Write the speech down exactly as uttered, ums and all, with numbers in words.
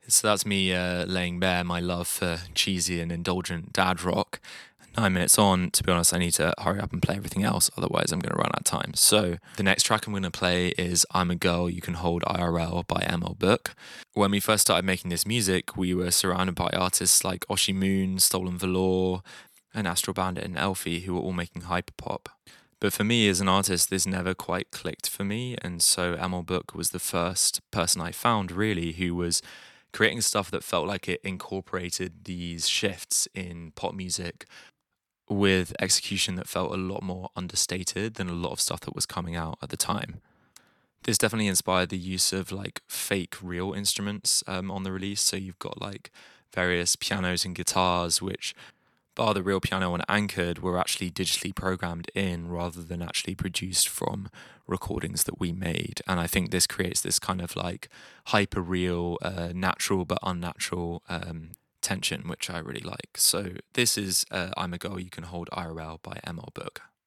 So that's me uh, laying bare my love for cheesy and indulgent dad rock. Nine minutes on, to be honest, I need to hurry up and play everything else, otherwise, I'm going to run out of time. So, the next track I'm going to play is I'm a Girl You Can Hold I R L by M L Book. When we first started making this music, we were surrounded by artists like Oshi Moon, Stolen Velour, and Astral Bandit and Elfie, who were all making hyperpop. But for me, as an artist, this never quite clicked for me, and so M L Book was the first person I found, really, who was creating stuff that felt like it incorporated these shifts in pop music with execution that felt a lot more understated than a lot of stuff that was coming out at the time. This definitely inspired the use of like fake real instruments um, on the release. So you've got like various pianos and guitars, which, bar the real piano on Anchored, were actually digitally programmed in rather than actually produced from recordings that we made. And I think this creates this kind of like hyper real, uh, natural but unnatural um, tension, which I really like. So this is uh, I'm a Girl You Can Hold I R L by M L Book.